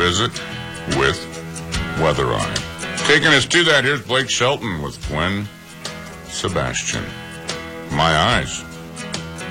visit with Weather Eye. Taking us to that, here's Blake Shelton with Gwen Sebastian. My Eyes.